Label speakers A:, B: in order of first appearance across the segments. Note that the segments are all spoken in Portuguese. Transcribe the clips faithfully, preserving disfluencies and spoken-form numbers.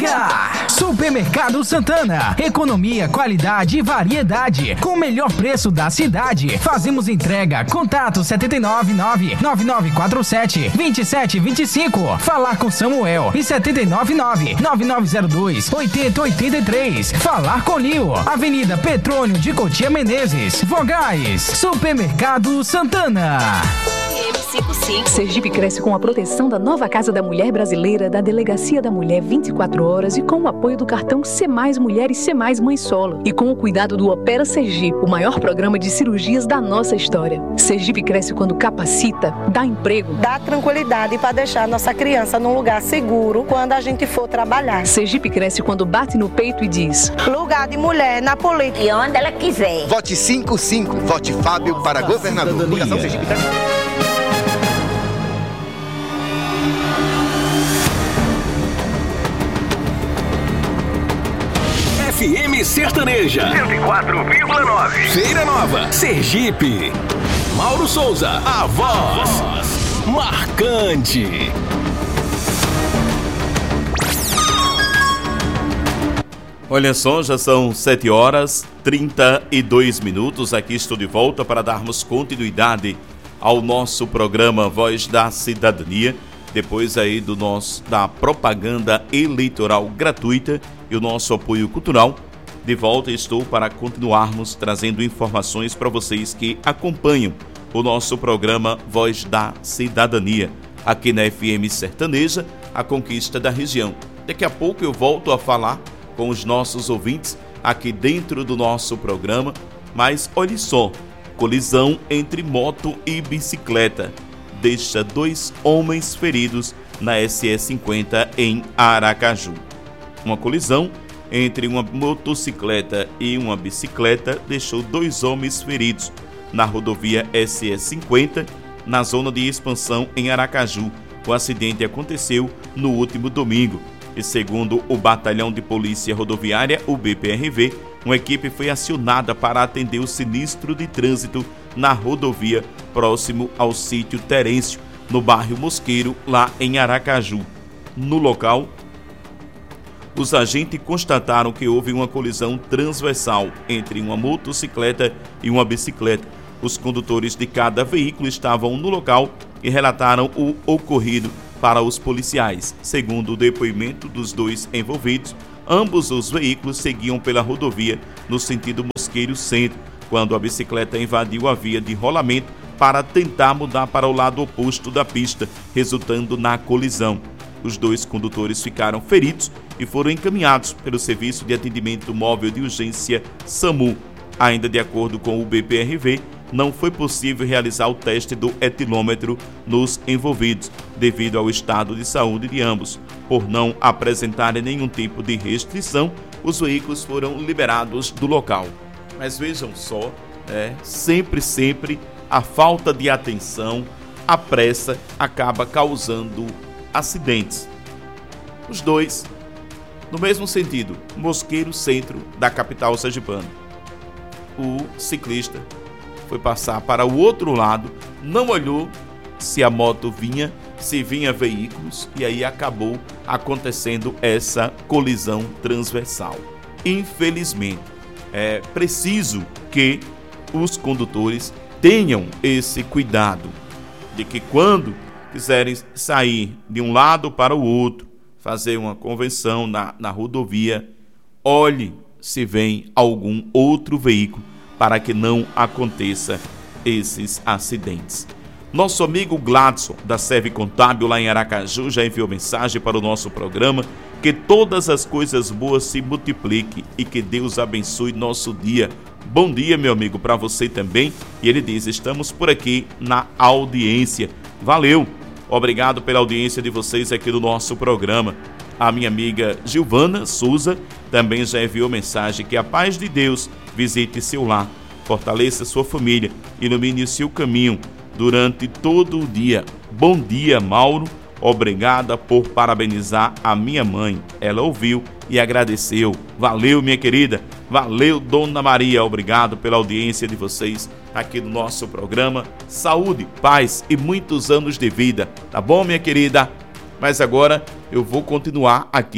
A: chegar! Supermercado Santana. Economia, qualidade e variedade. Com o melhor preço da cidade. Fazemos entrega. Contato sete nove nove, nove nove quatro sete, dois sete dois cinco. Falar com Samuel. E sete nove nove, nove nove zero dois, oito zero oito três. Falar com Lio. Avenida Petrônio de Cotia Menezes. Vogais. Supermercado Santana.
B: Sergipe cresce com a proteção da nova Casa da Mulher Brasileira, da Delegacia da Mulher vinte e quatro horas e com o apoio do cartão C mais Mulher e C mais Mãe Solo. E com o cuidado do Opera Sergipe, o maior programa de cirurgias da nossa história. Sergipe cresce quando capacita, dá emprego,
C: dá tranquilidade para deixar nossa criança num lugar seguro quando a gente for trabalhar.
B: Sergipe cresce quando bate no peito e diz:
C: lugar de mulher na política.
D: E onde ela quiser.
E: Vote cinco cinco. Vote Fábio para governador. Fundação Sergipe.
F: F M Sertaneja cento e quatro vírgula nove. Feira Nova, Sergipe. Mauro Souza, a voz marcante.
G: Olha só, já são sete horas e trinta e dois minutos. Aqui estou de volta para darmos continuidade ao nosso programa Voz da Cidadania. Depois aí do nosso, da propaganda eleitoral gratuita e o nosso apoio cultural, de volta estou para continuarmos trazendo informações para vocês que acompanham o nosso programa Voz da Cidadania, aqui na F M Sertaneja, a conquista da região. Daqui a pouco eu volto a falar com os nossos ouvintes aqui dentro do nosso programa, mas olhe só, colisão entre moto e bicicleta deixa dois homens feridos na S E cinquenta em Aracaju. Uma colisão entre uma motocicleta e uma bicicleta deixou dois homens feridos na rodovia S E cinquenta, na zona de expansão em Aracaju. O acidente aconteceu no último domingo e, segundo o Batalhão de Polícia Rodoviária, o B P R V, uma equipe foi acionada para atender o sinistro de trânsito na rodovia próximo ao sítio Terêncio, no bairro Mosqueiro, lá em Aracaju. No local, os agentes constataram que houve uma colisão transversal entre uma motocicleta e uma bicicleta. Os condutores de cada veículo estavam no local e relataram o ocorrido para os policiais. Segundo o depoimento dos dois envolvidos, ambos os veículos seguiam pela rodovia no sentido Mosqueiro Centro, quando a bicicleta invadiu a via de rolamento para tentar mudar para o lado oposto da pista, resultando na colisão. Os dois condutores ficaram feridos e foram encaminhados pelo Serviço de Atendimento Móvel de Urgência SAMU. Ainda de acordo com o B P R V, não foi possível realizar o teste do etilômetro nos envolvidos, devido ao estado de saúde de ambos. Por não apresentarem nenhum tipo de restrição, os veículos foram liberados do local. Mas vejam só, é, sempre, sempre a falta de atenção, a pressa acaba causando acidentes. Os dois, no mesmo sentido, Mosqueiro Centro da capital sergipana. O ciclista foi passar para o outro lado, não olhou se a moto vinha, se vinha veículos, e aí acabou acontecendo essa colisão transversal. Infelizmente, é preciso que os condutores tenham esse cuidado de que quando quiserem sair de um lado para o outro, fazer uma convenção na, na rodovia, olhe se vem algum outro veículo para que não aconteça esses acidentes. Nosso amigo Gladson, da Serve Contábil lá em Aracaju, já enviou mensagem para o nosso programa: que todas as coisas boas se multipliquem e que Deus abençoe nosso dia. Bom dia, meu amigo, para você também. E ele diz: estamos por aqui na audiência. Valeu, obrigado pela audiência de vocês aqui do nosso programa. A minha amiga Gilvana Souza também já enviou mensagem: que a paz de Deus visite seu lar, fortaleça sua família, ilumine o seu caminho durante todo o dia. Bom dia, Mauro. Obrigada por parabenizar a minha mãe. Ela ouviu e agradeceu. Valeu, minha querida. Valeu, Dona Maria. Obrigado pela audiência de vocês aqui no nosso programa. Saúde, paz e muitos anos de vida. Tá bom, minha querida? Mas agora eu vou continuar aqui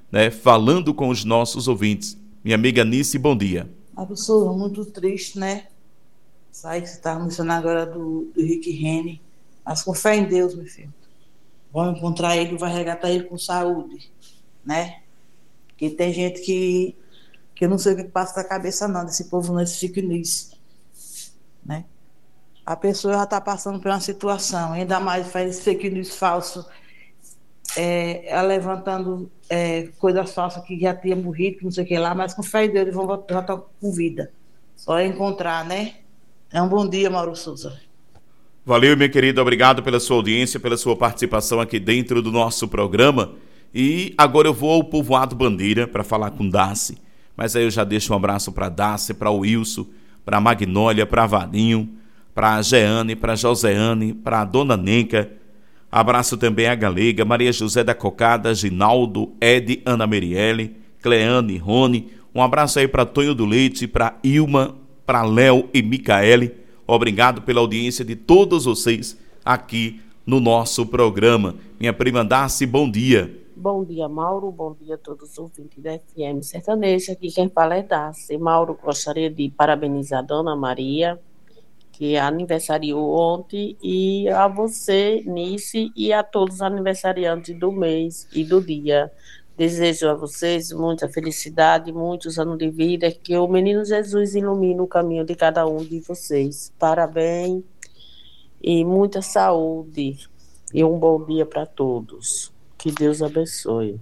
G: né, falando com os nossos ouvintes. Minha amiga Nice, bom dia.
D: Mauro Souza, muito triste, né? Sai que você estava mencionando agora do, do Rick Renner, mas com fé em Deus, meu filho. Vamos encontrar ele, vai resgatar ele com saúde, né? Porque tem gente que, que eu não sei o que passa na cabeça não, desse povo nesse fake news, né? A pessoa já está passando por uma situação, ainda mais faz fake news falso, é, ela levantando é, coisas falsas que já tinha morrido, não sei o que lá, mas com fé em Deus eles vão voltar com vida. Só encontrar, né? É um bom dia, Mauro Souza.
G: Valeu, minha querida, obrigado pela sua audiência, pela sua participação aqui dentro do nosso programa. E agora eu vou ao Povoado Bandeira para falar com Darcy, mas aí eu já deixo um abraço para Darcy, para o Wilson, para a Magnólia, para a Vadinho, para a Jeane, para a Joseane, para a Dona Nenca. Abraço também a Galega, Maria José da Cocada, Ginaldo, Ed, Ana Merielle, Cleane, Rony. Um abraço aí para Tonho do Leite, para Ilma, para Léo e Micaele. Obrigado pela audiência de todos vocês aqui no nosso programa. Minha prima Darcy, bom dia.
H: Bom dia, Mauro. Bom dia a todos os ouvintes da F M Sertaneja. Aqui quem fala é Darcy. Mauro, gostaria de parabenizar a Dona Maria, que aniversariou ontem, e a você, Nice, e a todos os aniversariantes do mês e do dia. Desejo a vocês muita felicidade, muitos anos de vida, que o Menino Jesus ilumine o caminho de cada um de vocês. Parabéns e muita saúde e um bom dia para todos. Que Deus abençoe.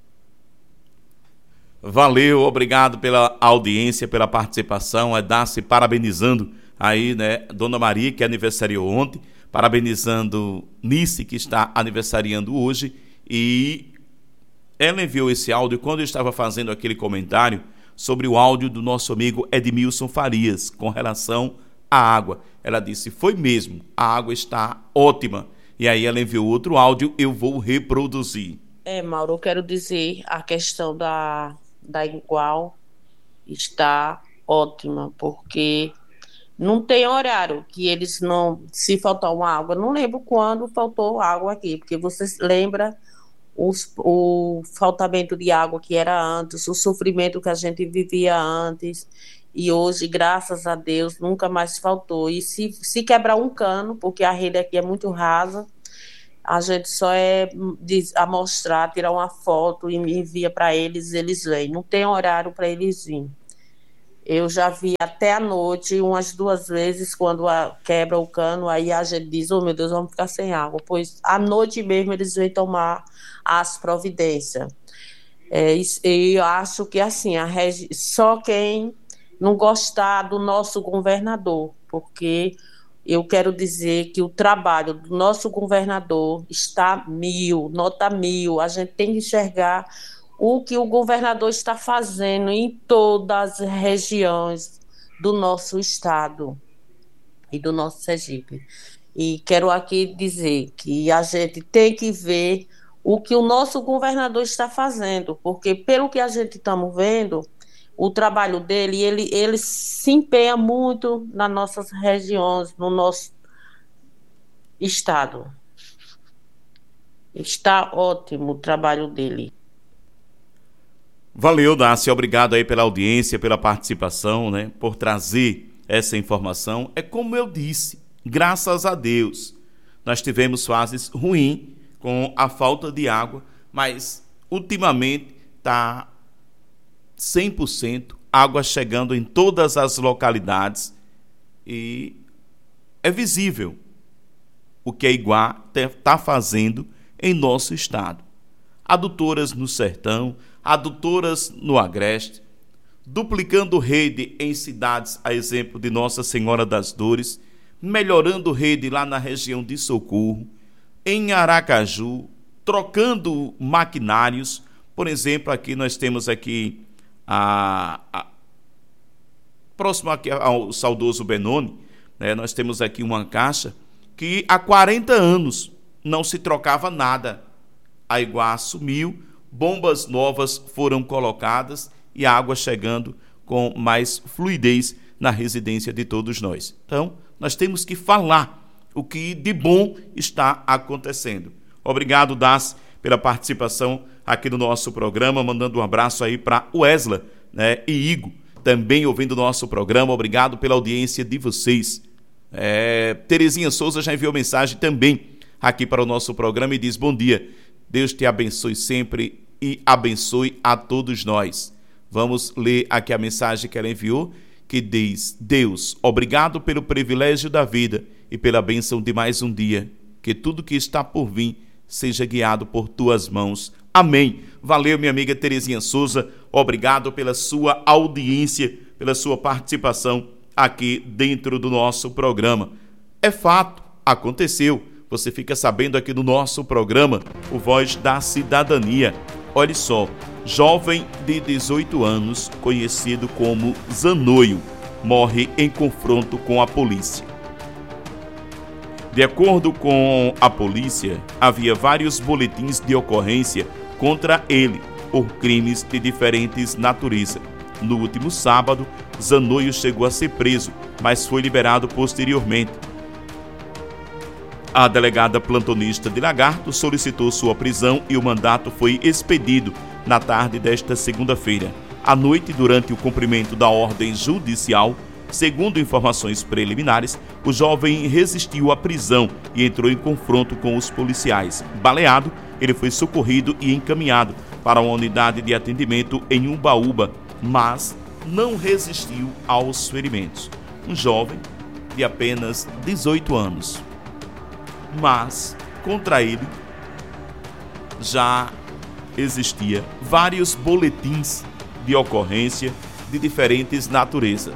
G: Valeu, obrigado pela audiência, pela participação. É Darcy parabenizando aí, né, Dona Maria, que aniversariou ontem, parabenizando Nice, que está aniversariando hoje, e ela enviou esse áudio quando eu estava fazendo aquele comentário sobre o áudio do nosso amigo Edmilson Farias com relação à água. Ela disse, foi mesmo, a água está ótima. E aí ela enviou outro áudio, eu vou reproduzir.
H: É, Mauro, eu quero dizer, a questão da, da igual está ótima, porque não tem horário que eles não, se faltar uma água, não lembro quando faltou água aqui, porque você lembra Os, o faltamento de água que era antes, o sofrimento que a gente vivia antes, e hoje, graças a Deus, nunca mais faltou. E se, se quebrar um cano, porque a rede aqui é muito rasa, a gente só é amostrar, tirar uma foto e envia para eles, eles vêm. Não tem horário para eles virem. Eu já vi até a noite, umas duas vezes, quando a, quebra o cano, aí a gente diz, oh meu Deus, vamos ficar sem água. Pois à noite mesmo eles vêm tomar as providências. É, e eu acho que assim, a regi... só quem não gostar do nosso governador, porque eu quero dizer que o trabalho do nosso governador está mil, nota mil. A gente tem que enxergar o que o governador está fazendo em todas as regiões do nosso estado e do nosso Sergipe. E quero aqui dizer que a gente tem que ver o que o nosso governador está fazendo, porque pelo que a gente estamos vendo, o trabalho dele, ele, ele se empenha muito nas nossas regiões, no nosso estado. Está ótimo o trabalho dele.
G: Valeu, Darcy, obrigado aí pela audiência, pela participação, né, por trazer essa informação. É como eu disse, graças a Deus, nós tivemos fases ruins com a falta de água, mas ultimamente está cem por cento água chegando em todas as localidades e é visível o que a Iguá está fazendo em nosso estado. Adutoras no Sertão, adutoras no Agreste, duplicando rede em cidades, a exemplo de Nossa Senhora das Dores, melhorando rede lá na região de Socorro, em Aracaju, trocando maquinários. Por exemplo, aqui nós temos aqui, a, a, próximo aqui ao saudoso Benoni, né, nós temos aqui uma caixa que há quarenta anos não se trocava nada. A Iguá assumiu, bombas novas foram colocadas e a água chegando com mais fluidez na residência de todos nós. Então, nós temos que falar o que de bom está acontecendo. Obrigado, Das, pela participação aqui no nosso programa, mandando um abraço aí para Wesley, né, e Igor, também ouvindo o nosso programa. Obrigado pela audiência de vocês. É, Terezinha Souza já enviou mensagem também aqui para o nosso programa e diz: bom dia, Deus te abençoe sempre e abençoe a todos nós. Vamos ler aqui a mensagem que ela enviou, que diz: Deus, obrigado pelo privilégio da vida e pela bênção de mais um dia. Que tudo que está por vir seja guiado por tuas mãos. Amém. Valeu, minha amiga Terezinha Souza. Obrigado pela sua audiência, pela sua participação aqui dentro do nosso programa. É fato, aconteceu. Você fica sabendo aqui no nosso programa, o Voz da Cidadania. Olha só, jovem de dezoito anos, conhecido como Zanoio, morre em confronto com a polícia. De acordo com a polícia, havia vários boletins de ocorrência contra ele por crimes de diferentes naturezas. No último sábado, Zanoio chegou a ser preso, mas foi liberado posteriormente. A delegada plantonista de Lagarto solicitou sua prisão e o mandato foi expedido na tarde desta segunda-feira. À noite, durante o cumprimento da ordem judicial, segundo informações preliminares, o jovem resistiu à prisão e entrou em confronto com os policiais. Baleado, ele foi socorrido e encaminhado para uma unidade de atendimento em Umbaúba, mas não resistiu aos ferimentos. Um jovem de apenas dezoito anos. Mas contra ele já existia vários boletins de ocorrência de diferentes naturezas.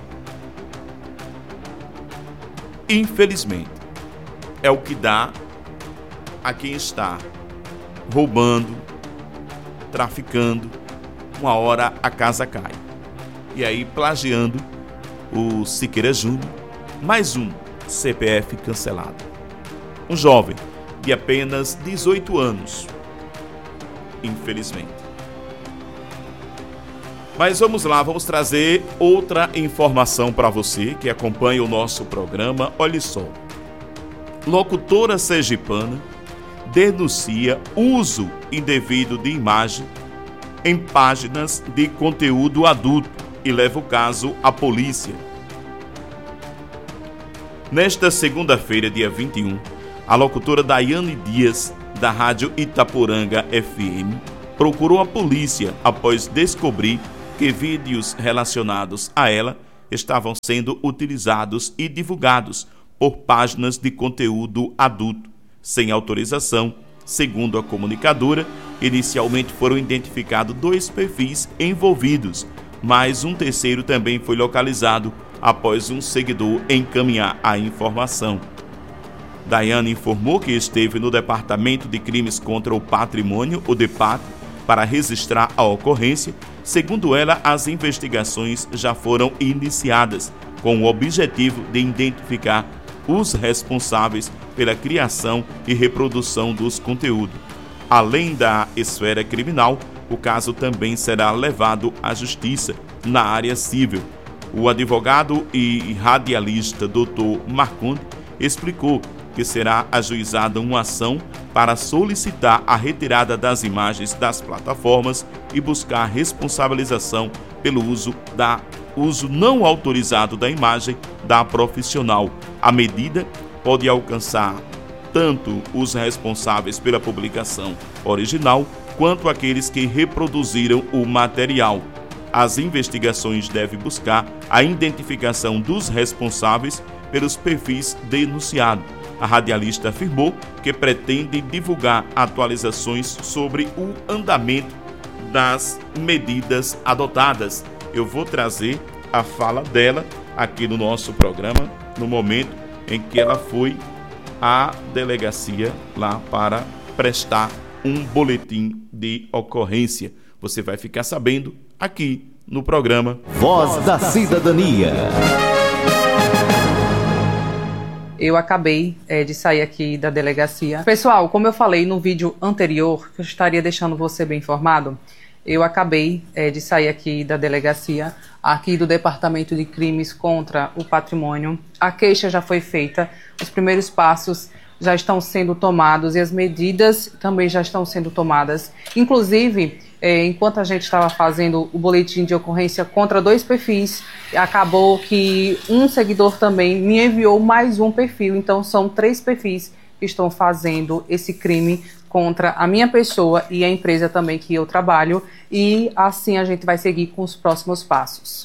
G: Infelizmente, é o que dá a quem está roubando, traficando, uma hora a casa cai. E aí, plagiando o Siqueira Júnior, mais um C P F cancelado. Um jovem de apenas dezoito anos, infelizmente. Mas vamos lá, vamos trazer outra informação para você que acompanha o nosso programa. Olha só, locutora sergipana denuncia uso indevido de imagem em páginas de conteúdo adulto e leva o caso à polícia. Nesta segunda-feira, dia vinte e um, a locutora Daiane Dias, da Rádio Itaporanga F M, procurou a polícia após descobrir que vídeos relacionados a ela estavam sendo utilizados e divulgados por páginas de conteúdo adulto, sem autorização. Segundo a comunicadora, inicialmente foram identificados dois perfis envolvidos, mas um terceiro também foi localizado após um seguidor encaminhar a informação. Daiane informou que esteve no Departamento de Crimes contra o Patrimônio, o DEPAT, para registrar a ocorrência. Segundo ela, as investigações já foram iniciadas com o objetivo de identificar os responsáveis pela criação e reprodução dos conteúdos. Além da esfera criminal, o caso também será levado à justiça na área civil. O advogado e radialista doutor Marconde explicou que será ajuizada uma ação para solicitar a retirada das imagens das plataformas e buscar responsabilização pelo uso, da, uso não autorizado da imagem da profissional. A medida pode alcançar tanto os responsáveis pela publicação original quanto aqueles que reproduziram o material. As investigações devem buscar a identificação dos responsáveis pelos perfis denunciados. A radialista afirmou que pretende divulgar atualizações sobre o andamento das medidas adotadas. Eu vou trazer a fala dela aqui no nosso programa, no momento em que ela foi à delegacia lá para prestar um boletim de ocorrência. Você vai ficar sabendo aqui no programa
I: Voz da Cidadania.
J: Eu acabei é, de sair aqui da delegacia. Pessoal, como eu falei no vídeo anterior, que eu estaria deixando você bem informado, eu acabei é, de sair aqui da delegacia, aqui do Departamento de Crimes contra o Patrimônio. A queixa já foi feita, os primeiros passos já estão sendo tomados e as medidas também já estão sendo tomadas. Inclusive, é, enquanto a gente estava fazendo o boletim de ocorrência contra dois perfis, acabou que um seguidor também me enviou mais um perfil. Então são três perfis que estão fazendo esse crime contra a minha pessoa e a empresa também que eu trabalho, e assim a gente vai seguir com os próximos passos.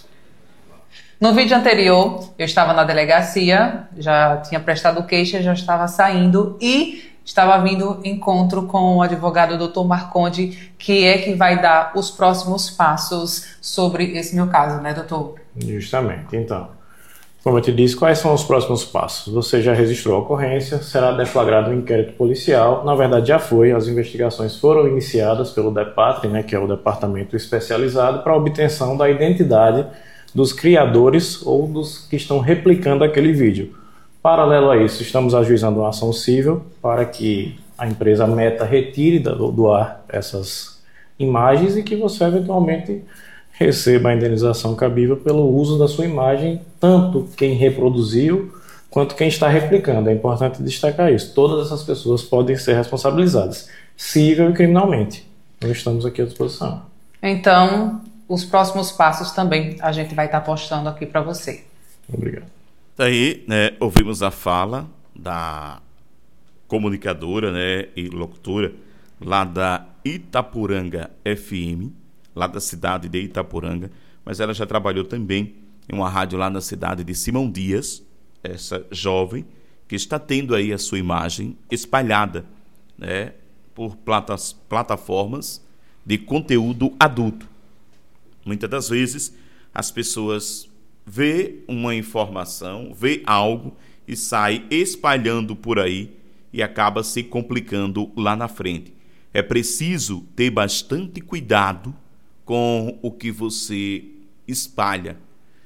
J: No vídeo anterior, eu estava na delegacia, já tinha prestado queixa, já estava saindo e estava vindo encontro com o advogado doutor Marconde, que é que vai dar os próximos passos sobre esse meu caso, né, doutor?
K: Justamente. Então, como eu te disse, quais são os próximos passos? Você já registrou a ocorrência, será deflagrado um inquérito policial, na verdade já foi, as investigações foram iniciadas pelo DEPATRE, né, que é o departamento especializado para a obtenção da identidade dos criadores ou dos que estão replicando aquele vídeo. Paralelo a isso, estamos ajuizando uma ação civil para que a empresa Meta retire do, do ar essas imagens e que você eventualmente receba a indenização cabível pelo uso da sua imagem, tanto quem reproduziu quanto quem está replicando. É importante destacar isso. Todas essas pessoas podem ser responsabilizadas, civil e criminalmente. Nós estamos aqui à disposição.
J: Então, os próximos passos também a gente vai estar postando aqui para você.
K: Obrigado.
G: Daí, né, ouvimos a fala da comunicadora, né, e locutora lá da Itapuranga F M, lá da cidade de Itapuranga, mas ela já trabalhou também em uma rádio lá na cidade de Simão Dias, essa jovem que está tendo aí a sua imagem espalhada, né, por platas, plataformas de conteúdo adulto. Muitas das vezes as pessoas vê uma informação, vê algo e sai espalhando por aí e acaba se complicando lá na frente. É preciso ter bastante cuidado com o que você espalha.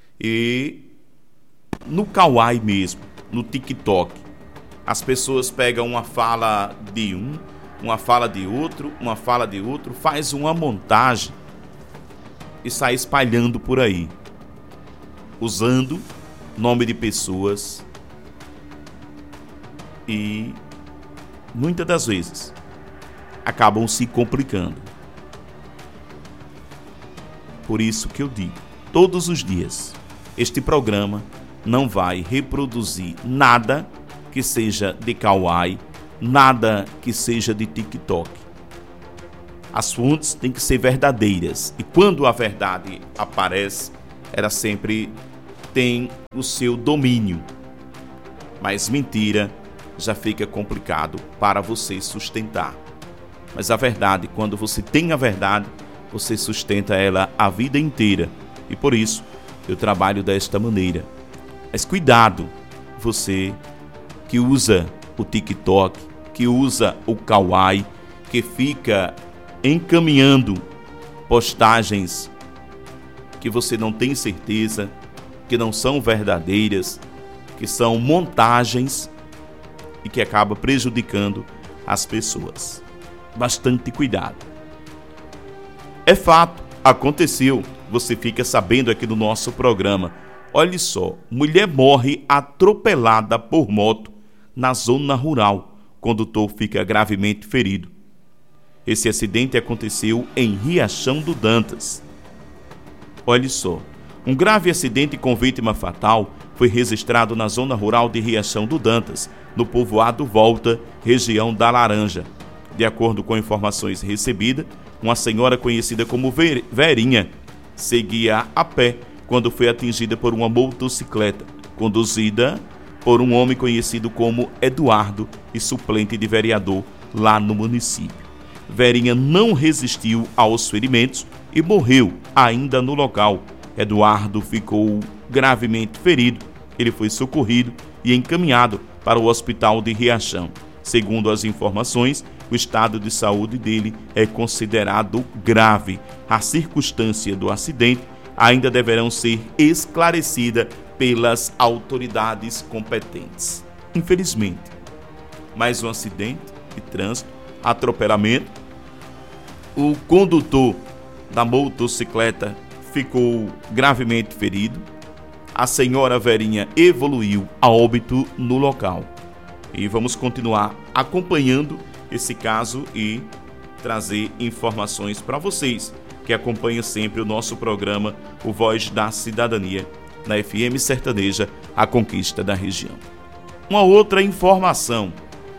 G: E no Kawaii mesmo, no TikTok, as pessoas pegam uma fala de um, uma fala de outro, uma fala de outro, faz uma montagem e sai espalhando por aí, usando nome de pessoas e muitas das vezes acabam se complicando. Por isso que eu digo, todos os dias, este programa não vai reproduzir nada que seja de Kawaii, nada que seja de TikTok. As fontes têm que ser verdadeiras. E quando a verdade aparece, ela sempre tem o seu domínio. Mas mentira já fica complicado para você sustentar. Mas a verdade, quando você tem a verdade, você sustenta ela a vida inteira. E por isso, eu trabalho desta maneira. Mas cuidado, você que usa o TikTok, que usa o Kawaii, que fica encaminhando postagens que você não tem certeza, que não são verdadeiras, que são montagens e que acaba prejudicando as pessoas. Bastante cuidado. É fato, aconteceu, você fica sabendo aqui no nosso programa. Olha só, mulher morre atropelada por moto na zona rural. Condutor fica gravemente ferido. Esse acidente aconteceu em Riachão do Dantas. Olha só, um grave acidente com vítima fatal foi registrado na zona rural de Riachão do Dantas, no povoado Volta, região da Laranja. De acordo com informações recebidas, uma senhora conhecida como Verinha seguia a pé quando foi atingida por uma motocicleta, conduzida por um homem conhecido como Eduardo e suplente de vereador lá no município. Verinha não resistiu aos ferimentos e morreu ainda no local. Eduardo ficou gravemente ferido. Ele foi socorrido e encaminhado para o hospital de Riachão. Segundo as informações, o estado de saúde dele é considerado grave. A circunstância do acidente ainda deverão ser esclarecidas pelas autoridades competentes. Infelizmente, mais um acidente de trânsito, atropelamento. O condutor da motocicleta ficou gravemente ferido. A senhora Verinha evoluiu a óbito no local. E vamos continuar acompanhando esse caso e trazer informações para vocês que acompanham sempre o nosso programa, o Voz da Cidadania, na F M Sertaneja, a conquista da região. Uma outra informação,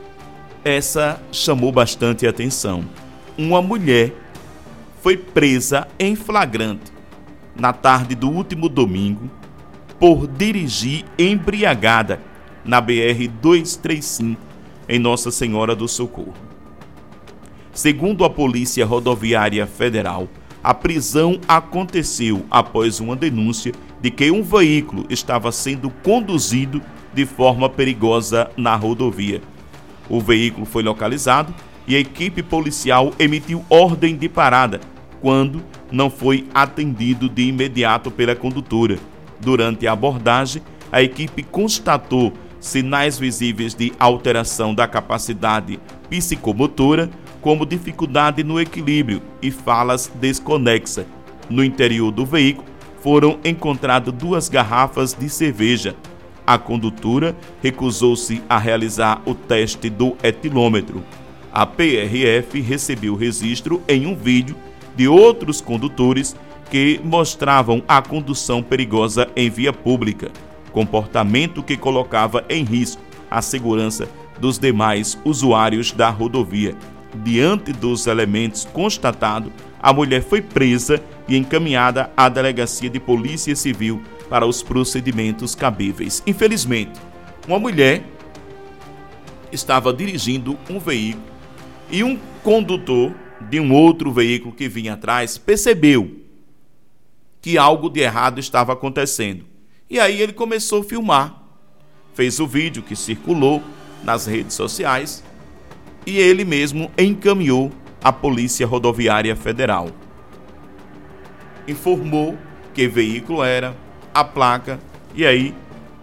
G: essa chamou bastante atenção. Uma mulher foi presa em flagrante na tarde do último domingo por dirigir embriagada na B R duzentos e trinta e cinco em Nossa Senhora do Socorro. Segundo a Polícia Rodoviária Federal, a prisão aconteceu após uma denúncia de que um veículo estava sendo conduzido de forma perigosa na rodovia. O veículo foi localizado e a equipe policial emitiu ordem de parada quando não foi atendido de imediato pela condutora. Durante a abordagem, a equipe constatou sinais visíveis de alteração da capacidade psicomotora, como dificuldade no equilíbrio e falas desconexas. No interior do veículo foram encontradas duas garrafas de cerveja. A condutora recusou-se a realizar o teste do etilômetro. A P R F recebeu registro em um vídeo de outros condutores que mostravam a condução perigosa em via pública, comportamento que colocava em risco a segurança dos demais usuários da rodovia. Diante dos elementos constatados, a mulher foi presa e encaminhada à Delegacia de Polícia Civil para os procedimentos cabíveis. Infelizmente, uma mulher estava dirigindo um veículo e um condutor de um outro veículo que vinha atrás percebeu que algo de errado estava acontecendo. E aí ele começou a filmar, fez o vídeo que circulou nas redes sociais e ele mesmo encaminhou à Polícia Rodoviária Federal. Informou que veículo era, a placa, e aí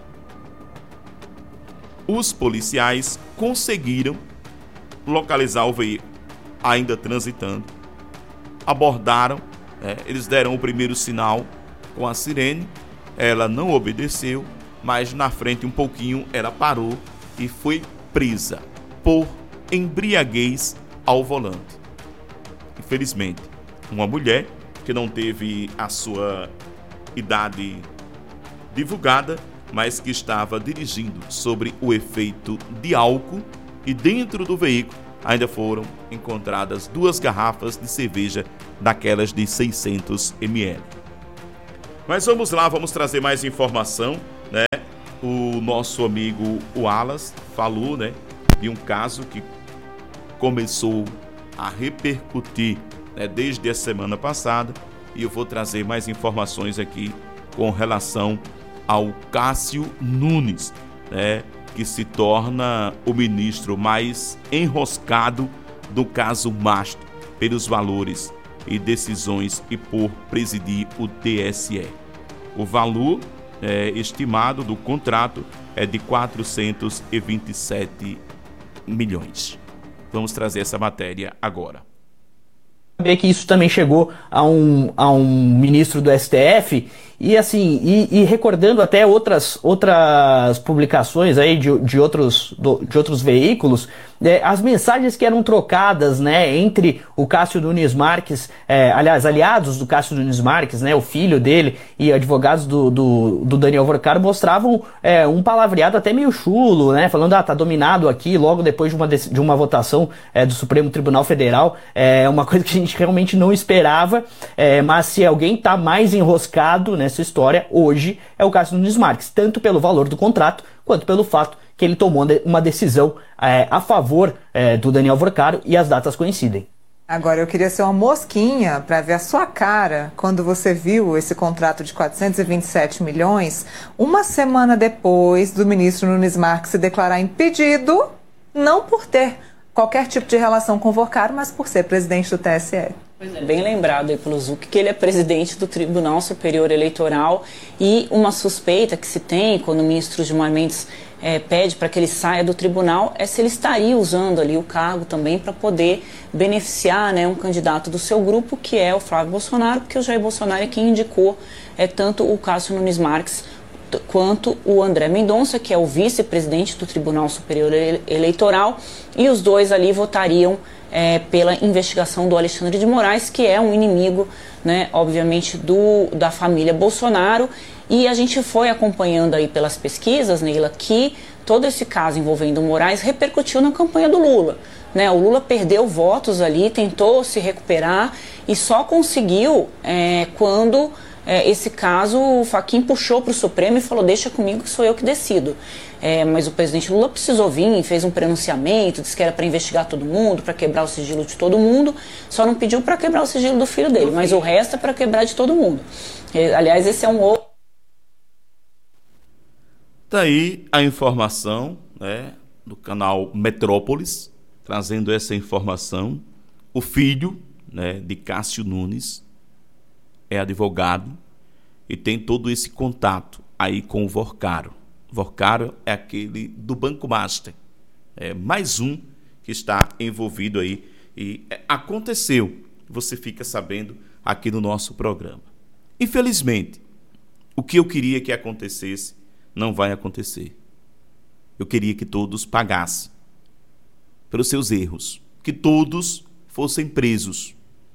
G: os policiais conseguiram localizar o veículo, ainda transitando, abordaram, é, eles deram o primeiro sinal com a sirene, ela não obedeceu, mas na frente um pouquinho ela parou e foi presa por embriaguez ao volante. Infelizmente, uma mulher que não teve a sua idade divulgada, mas que estava dirigindo sobre o efeito de álcool, e dentro do veículo ainda foram encontradas duas garrafas de cerveja daquelas de seiscentos mililitros. Mas vamos lá, vamos trazer mais informação, né? O nosso amigo Wallace falou, né, de um caso que começou a repercutir, né, desde a semana passada, e eu vou trazer mais informações aqui com relação ao Cássio Nunes, né, que se torna o ministro mais enroscado do caso Mastro, pelos valores e decisões e por presidir o T S E. O valor é, estimado do contrato é de quatrocentos e vinte e sete milhões. Vamos trazer essa matéria agora.
L: Saber que isso também chegou a um, a um ministro do S T F e assim e, e recordando até outras, outras publicações aí de, de, outros, do, de outros veículos, é, as mensagens que eram trocadas, né, entre o Cássio Nunes Marques, é, aliás, aliados do Cássio Nunes Marques, né, o filho dele e advogados do, do, do Daniel Vorcaro mostravam é, um palavreado até meio chulo, né, falando, ah, tá dominado aqui logo depois de uma, de uma votação é, do Supremo Tribunal Federal, é uma coisa que a gente realmente não esperava, é, mas se alguém tá mais enroscado nessa história hoje é o Cássio Nunes Marques, tanto pelo valor do contrato quanto pelo fato que ele tomou uma decisão é, a favor é, do Daniel Vorcaro e as datas coincidem.
M: Agora, eu queria ser uma mosquinha para ver a sua cara quando você viu esse contrato de quatrocentos e vinte e sete milhões, uma semana depois do ministro Nunes Marques se declarar impedido, não por ter qualquer tipo de relação com o Vorcaro, mas por ser presidente do T S E.
N: Pois é, bem lembrado aí pelo Zuc que ele é presidente do Tribunal Superior Eleitoral, e uma suspeita que se tem quando o ministro Gilmar Mendes é, pede para que ele saia do tribunal é se ele estaria usando ali o cargo também para poder beneficiar, né, um candidato do seu grupo, que é o Flávio Bolsonaro, porque o Jair Bolsonaro é quem indicou é, tanto o Cássio Nunes Marques quanto o André Mendonça, que é o vice-presidente do Tribunal Superior Eleitoral, e os dois ali votariam é, pela investigação do Alexandre de Moraes, que é um inimigo, né, obviamente, do, da família Bolsonaro. E a gente foi acompanhando aí pelas pesquisas, Neila, que todo esse caso envolvendo o Moraes repercutiu na campanha do Lula. Né? O Lula perdeu votos ali, tentou se recuperar e só conseguiu é, quando é, esse caso o Fachin puxou para o Supremo e falou: deixa comigo que sou eu que decido. É, mas o presidente Lula precisou vir, fez um pronunciamento, disse que era para investigar todo mundo, para quebrar o sigilo de todo mundo, só não pediu para quebrar o sigilo do filho dele, mas o resto é para quebrar de todo mundo. É, aliás, esse é um outro.
G: Tá aí a informação, né, do canal Metrópolis, trazendo essa informação. O filho, né, de Cássio Nunes é advogado e tem todo esse contato aí com o Vorcaro. Vorcaro é aquele do Banco Master, é mais um que está envolvido aí e aconteceu, você fica sabendo aqui no nosso programa. Infelizmente, o que eu queria que acontecesse não vai acontecer. Eu queria que todos pagassem pelos seus erros, que todos fossem presos.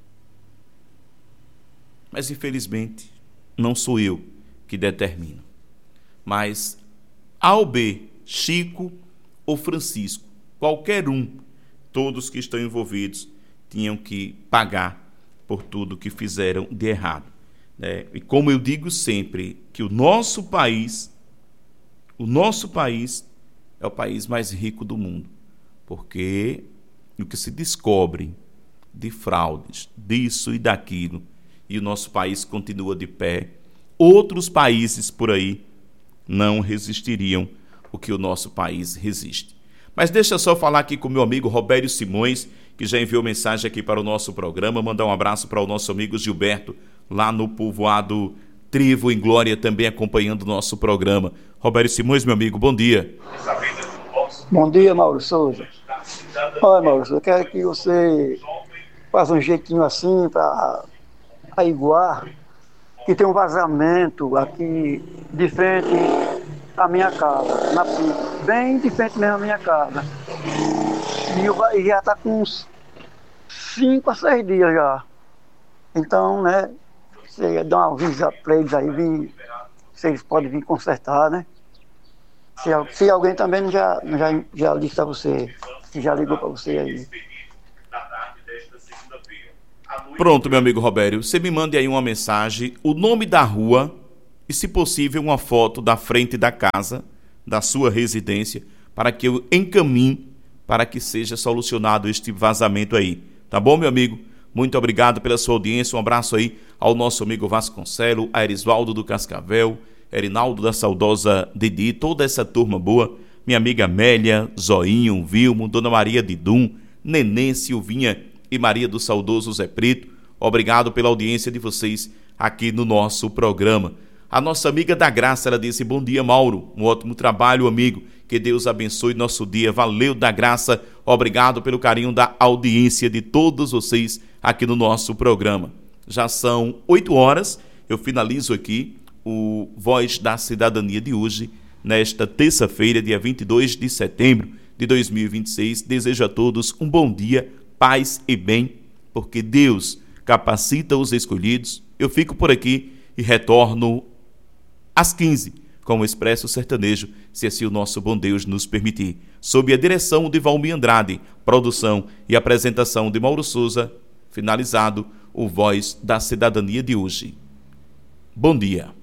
G: Mas, infelizmente, não sou eu que determino. Mas A ou B, Chico ou Francisco, qualquer um, todos que estão envolvidos, tinham que pagar por tudo que fizeram de errado. Né? E como eu digo sempre, que o nosso país, o nosso país é o país mais rico do mundo. Porque o que se descobre de fraudes, disso e daquilo, e o nosso país continua de pé, outros países por aí não resistiriam o que o nosso país resiste. Mas deixa eu só falar aqui com o meu amigo Robério Simões, que já enviou mensagem aqui para o nosso programa, mandar um abraço para o nosso amigo Gilberto, lá no povoado Trevo em Glória, também acompanhando o nosso programa. Robério Simões, meu amigo, bom dia.
O: Bom dia, Mauro Souza. Olha, Mauro Souza, eu quero que você faça um jeitinho assim para aiguar, que tem um vazamento aqui de frente à minha casa, na, bem de frente mesmo à minha casa. E, eu, e já está com uns cinco a seis dias já. Então, né, você dá uma avisa para eles aí, vir, se eles podem vir consertar, né? Se, se alguém também já, já, já disse a você, que já ligou para você aí.
G: Pronto, meu amigo Robério, você me mande aí uma mensagem, o nome da rua e, se possível, uma foto da frente da casa, da sua residência, para que eu encaminhe para que seja solucionado este vazamento aí. Tá bom, meu amigo? Muito obrigado pela sua audiência, um abraço aí ao nosso amigo Vasconcelo, a Erisvaldo do Cascavel, Erinaldo da saudosa Didi, toda essa turma boa, minha amiga Amélia, Zoinho, Vilmo, Dona Maria Didum, Nenê, Silvinha e Maria do saudoso Zé Preto. Obrigado pela audiência de vocês aqui no nosso programa. A nossa amiga da Graça, ela disse: bom dia, Mauro, um ótimo trabalho, amigo, que Deus abençoe nosso dia, valeu da Graça, obrigado pelo carinho da audiência de todos vocês aqui no nosso programa. Já são oito horas, eu finalizo aqui o Voz da Cidadania de hoje, nesta terça-feira, dia vinte e dois de setembro de dois mil e vinte e seis. Desejo a todos um bom dia, paz e bem, porque Deus capacita os escolhidos. Eu fico por aqui e retorno às quinze com o Expresso Sertanejo, se assim o nosso bom Deus nos permitir. Sob a direção de Valmir Andrade, produção e apresentação de Mauro Souza, finalizado o Voz da Cidadania de hoje. Bom dia.